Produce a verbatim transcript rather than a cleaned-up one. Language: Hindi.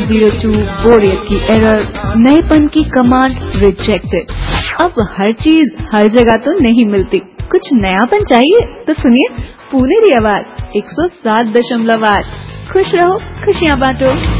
जीरो टू, बोरियत की एरर, नएपन की कमांड रिजेक्टेड। अब हर चीज हर जगह तो नहीं मिलती, कुछ नयापन चाहिए तो सुनिए पुनेरी आवाज एक सौ सात दशमलव आठ। खुश रहो, खुशियाँ बांटो।